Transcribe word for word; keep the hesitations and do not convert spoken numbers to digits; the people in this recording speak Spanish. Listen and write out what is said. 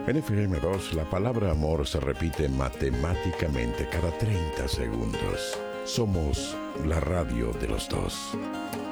En F M dos, la palabra amor se repite matemáticamente cada treinta segundos. Somos la radio de los dos.